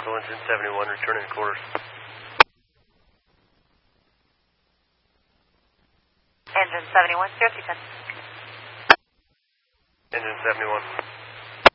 Orville, engine 71, returning quarters. Engine 71, 027. Engine 71.